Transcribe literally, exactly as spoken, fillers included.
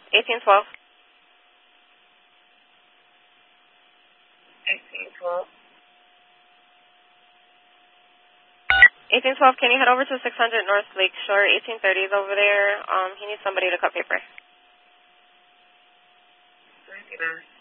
eighteen twelve. eighteen twelve. eighteen twelve, can you head over to six hundred North Lakeshore? eighteen thirty is over there. Um, he needs somebody to cut paper. ninety-nine.